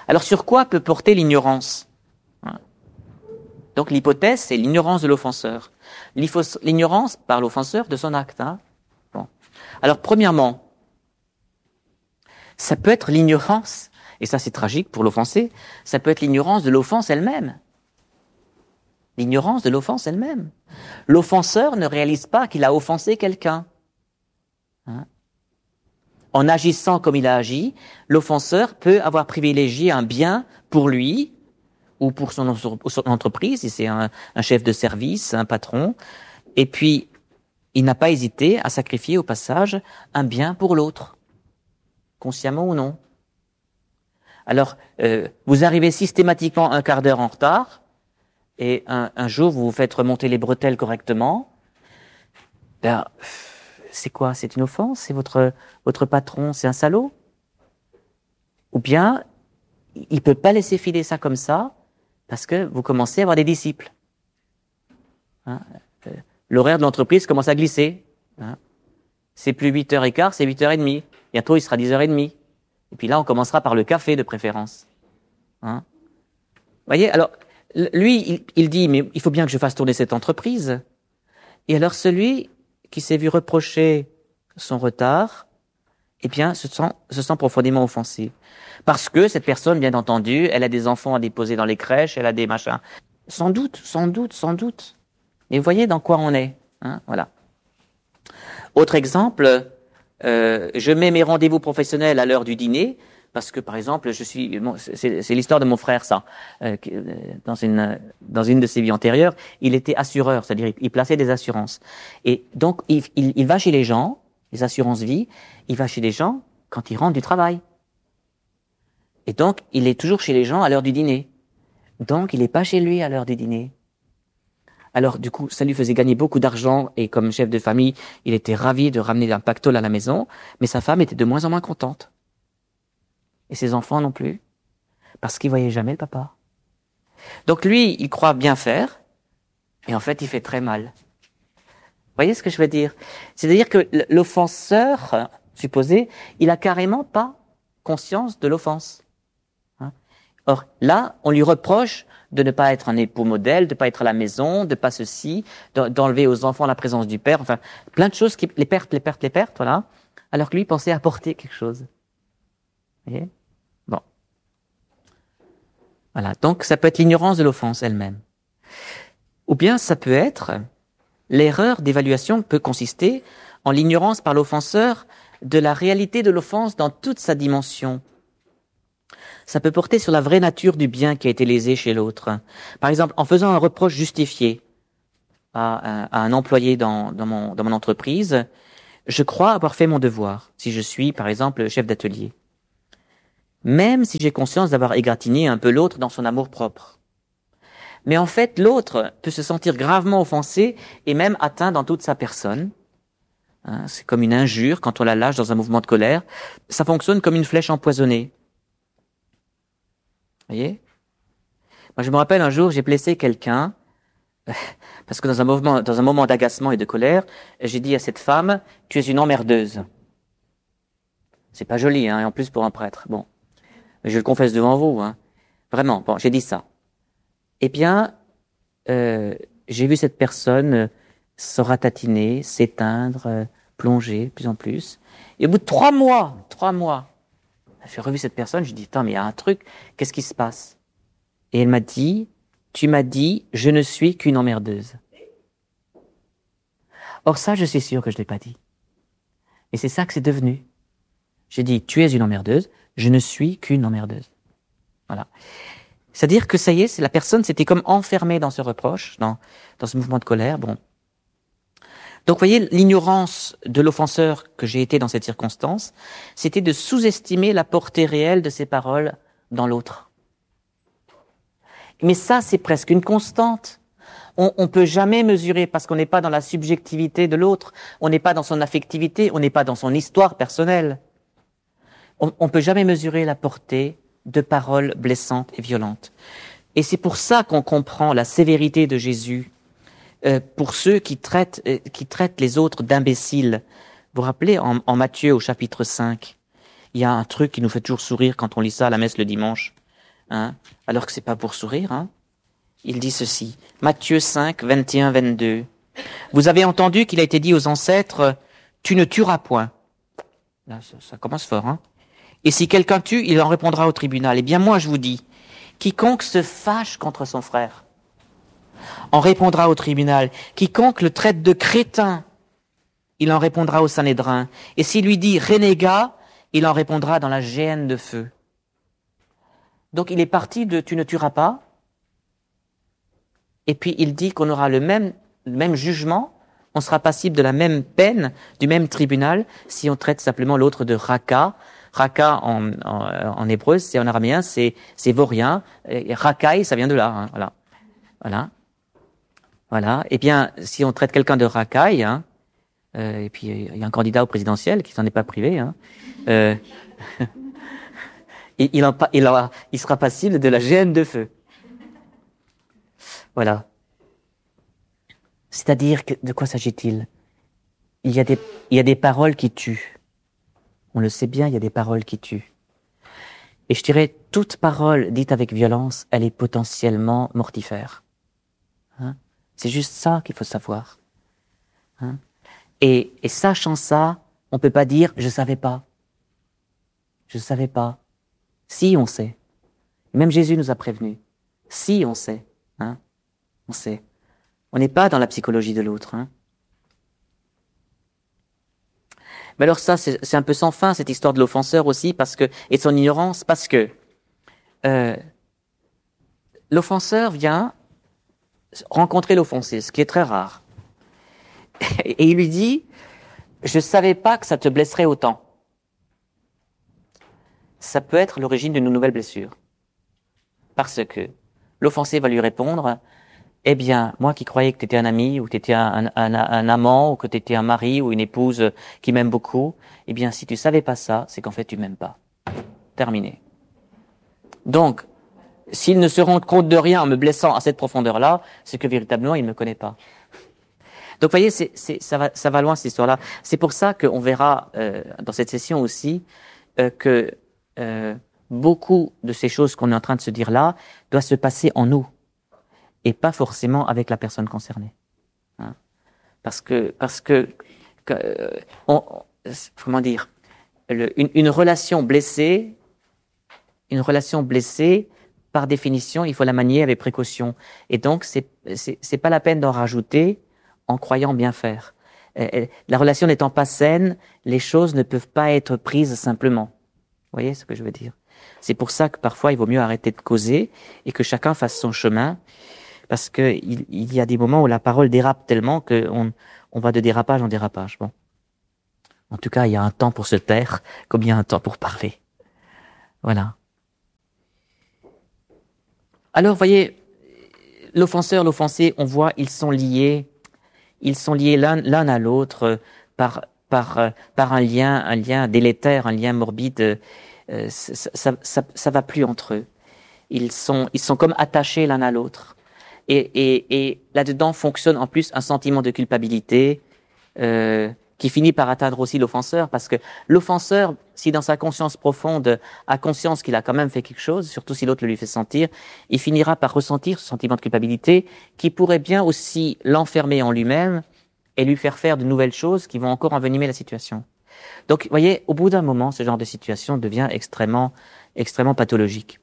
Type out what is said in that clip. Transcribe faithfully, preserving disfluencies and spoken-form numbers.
Alors sur quoi peut porter l'ignorance? Donc l'hypothèse, c'est l'ignorance de l'offenseur. L'ignorance par l'offenseur de son acte. Hein. Bon. Alors premièrement, ça peut être l'ignorance, et ça c'est tragique pour l'offensé, ça peut être l'ignorance de l'offense elle-même. L'ignorance de l'offense elle-même. L'offenseur ne réalise pas qu'il a offensé quelqu'un. Hein. En agissant comme il a agi, l'offenseur peut avoir privilégié un bien pour lui, ou pour son, son entreprise, si c'est un, un chef de service, un patron, et puis il n'a pas hésité à sacrifier au passage un bien pour l'autre, consciemment ou non. Alors, euh, vous arrivez systématiquement un quart d'heure en retard, et un, un jour vous vous faites remonter les bretelles correctement, ben, c'est quoi? C'est une offense? C'est votre, votre patron, c'est un salaud? Ou bien, il peut pas laisser filer ça comme ça, parce que vous commencez à avoir des disciples. Hein, euh, l'horaire de l'entreprise commence à glisser. Hein. C'est plus huit heures quinze, c'est huit heures trente. Bientôt, il sera dix heures trente. Et puis là, on commencera par le café de préférence. Hein. Vous voyez, alors, lui, il, il dit, mais il faut bien que je fasse tourner cette entreprise. Et alors, celui qui s'est vu reprocher son retard, eh bien, se sent, se sent profondément offensé. Parce que cette personne, bien entendu, elle a des enfants à déposer dans les crèches, elle a des machins. Sans doute, sans doute, sans doute. Et vous voyez dans quoi on est. Hein, voilà. Autre exemple, euh, je mets mes rendez-vous professionnels à l'heure du dîner, parce que, par exemple, je suis, bon, c'est, c'est l'histoire de mon frère, ça. Euh, dans une, dans une de ses vies antérieures, il était assureur, c'est-à-dire il, il plaçait des assurances. Et donc, il, il, il va chez les gens, les assurances vie, il va chez les gens quand il rentre du travail. Et donc, il est toujours chez les gens à l'heure du dîner. Donc, il n'est pas chez lui à l'heure du dîner. Alors, du coup, ça lui faisait gagner beaucoup d'argent et comme chef de famille, il était ravi de ramener un pactole à la maison, mais sa femme était de moins en moins contente. Et ses enfants non plus, parce qu'ils voyaient jamais le papa. Donc lui, il croit bien faire, et en fait, il fait très mal. Vous voyez ce que je veux dire? C'est-à-dire que l'offenseur, supposé, il a carrément pas conscience de l'offense. Or, là, on lui reproche de ne pas être un époux modèle, de ne pas être à la maison, de ne pas ceci, d'enlever aux enfants la présence du père, enfin, plein de choses, qui, les pertes, les pertes, les pertes, voilà, alors que lui pensait apporter quelque chose. Vous voyez? Bon. Voilà, donc ça peut être l'ignorance de l'offense elle-même. Ou bien ça peut être, l'erreur d'évaluation peut consister en l'ignorance par l'offenseur de la réalité de l'offense dans toute sa dimension. Ça peut porter sur la vraie nature du bien qui a été lésé chez l'autre. Par exemple, en faisant un reproche justifié à un, à un employé dans, dans, mon, dans mon entreprise, je crois avoir fait mon devoir, si je suis, par exemple, chef d'atelier. Même si j'ai conscience d'avoir égratigné un peu l'autre dans son amour-propre. Mais en fait, l'autre peut se sentir gravement offensé et même atteint dans toute sa personne. Hein, c'est comme une injure quand on la lâche dans un mouvement de colère. Ça fonctionne comme une flèche empoisonnée. Vous voyez? Moi, je me rappelle un jour, j'ai blessé quelqu'un, parce que dans un mouvement, dans un moment d'agacement et de colère, j'ai dit à cette femme, tu es une emmerdeuse. C'est pas joli, hein, et en plus pour un prêtre. Bon. Mais je le confesse devant vous, hein. Vraiment. Bon, j'ai dit ça. Eh bien, euh, j'ai vu cette personne se ratatiner, s'éteindre, euh, plonger de plus en plus. Et au bout de trois mois, trois mois, j'ai revu cette personne, je lui ai dit, attends, mais il y a un truc, qu'est-ce qui se passe? Et elle m'a dit, tu m'as dit, je ne suis qu'une emmerdeuse. Or ça, je suis sûr que je ne l'ai pas dit. Et c'est ça que c'est devenu. J'ai dit, tu es une emmerdeuse, je ne suis qu'une emmerdeuse. Voilà. C'est-à-dire que ça y est, c'est la personne s'était comme enfermée dans ce reproche, dans, dans ce mouvement de colère. Bon. Donc, vous voyez, l'ignorance de l'offenseur que j'ai été dans cette circonstance, c'était de sous-estimer la portée réelle de ses paroles dans l'autre. Mais ça, c'est presque une constante. On ne peut jamais mesurer parce qu'on n'est pas dans la subjectivité de l'autre, on n'est pas dans son affectivité, on n'est pas dans son histoire personnelle. On ne peut jamais mesurer la portée de paroles blessantes et violentes. Et c'est pour ça qu'on comprend la sévérité de Jésus euh, pour ceux qui traitent, euh, qui traitent les autres d'imbéciles. Vous vous rappelez, en, en Matthieu au chapitre cinq, il y a un truc qui nous fait toujours sourire quand on lit ça à la messe le dimanche. hein, alors que c'est pas pour sourire. Hein. Il dit ceci, Matthieu cinq, vingt et un, vingt-deux. Vous avez entendu qu'il a été dit aux ancêtres, tu ne tueras point. Là, ça, ça commence fort. Hein. Et si quelqu'un tue, il en répondra au tribunal. Eh bien, moi, je vous dis, quiconque se fâche contre son frère en répondra au tribunal. Quiconque le traite de crétin, il en répondra au Sanhédrin. Et s'il lui dit renégat, il en répondra dans la géhenne de feu. Donc il est parti de tu ne tueras pas, et puis il dit qu'on aura le même, le même jugement, on sera passible de la même peine, du même tribunal, si on traite simplement l'autre de raka. Raka en, en, en hébreu, c'est en araméen, c'est, c'est vaurien. Et rakai, ça vient de là. Hein, voilà. Voilà. Voilà. Eh bien, si on traite quelqu'un de rakai, hein, euh, et puis il y a un candidat au présidentiel qui s'en est pas privé, hein, euh, il, il, en, il, en, il sera passible de la géhenne de feu. Voilà. C'est-à-dire, que, de quoi s'agit-il? Il y a des, il y a des paroles qui tuent. On le sait bien, il y a des paroles qui tuent. Et je dirais, toute parole dite avec violence, elle est potentiellement mortifère. Hein? C'est juste ça qu'il faut savoir. Hein? Et, et sachant ça, on peut pas dire « je savais pas ». Je savais pas. Si, on sait. Même Jésus nous a prévenus. Si, on sait. Hein? On sait. On n'est pas dans la psychologie de l'autre. Hein? Mais alors ça, c'est, c'est un peu sans fin, cette histoire de l'offenseur aussi, parce que, et de son ignorance, parce que euh, l'offenseur vient rencontrer l'offensé, ce qui est très rare. Et il lui dit, je savais pas que ça te blesserait autant. Ça peut être l'origine d'une nouvelle blessure. Parce que l'offensé va lui répondre, eh bien, moi qui croyais que tu étais un ami, ou que tu étais un, un, un amant, ou que tu étais un mari, ou une épouse qui m'aime beaucoup, eh bien, si tu savais pas ça, c'est qu'en fait, tu m'aimes pas. Terminé. Donc, s'il ne se rend compte de rien en me blessant à cette profondeur-là, c'est que véritablement, il ne me connaît pas. Donc, vous voyez, c'est, c'est, ça va, ça va loin, cette histoire-là. C'est pour ça qu'on verra, euh, dans cette session aussi, euh, que euh, beaucoup de ces choses qu'on est en train de se dire là doivent se passer en nous. Et pas forcément avec la personne concernée, hein. Parce que parce que, que euh, on, comment dire, le, une, une relation blessée, une relation blessée, par définition, il faut la manier avec précaution. Et donc c'est c'est c'est pas la peine d'en rajouter en croyant bien faire. Euh, la relation n'étant pas saine, les choses ne peuvent pas être prises simplement. Vous voyez ce que je veux dire? C'est pour ça que parfois il vaut mieux arrêter de causer et que chacun fasse son chemin. Parce que il, il y a des moments où la parole dérape tellement qu'on on va de dérapage en dérapage. Bon. En tout cas, il y a un temps pour se taire, comme il y a un temps pour parler. Voilà. Alors, vous voyez, l'offenseur, l'offensé, on voit, ils sont liés, ils sont liés l'un, l'un à l'autre par par par un lien, un lien délétère, un lien morbide. Euh, ça, ça, ça, ça va plus entre eux. Ils sont ils sont comme attachés l'un à l'autre. Et, et, et là-dedans fonctionne en plus un sentiment de culpabilité euh, qui finit par atteindre aussi l'offenseur, parce que l'offenseur, si dans sa conscience profonde a conscience qu'il a quand même fait quelque chose, surtout si l'autre le lui fait sentir, il finira par ressentir ce sentiment de culpabilité qui pourrait bien aussi l'enfermer en lui-même et lui faire faire de nouvelles choses qui vont encore envenimer la situation. Donc, vous voyez, au bout d'un moment, ce genre de situation devient extrêmement, extrêmement pathologique.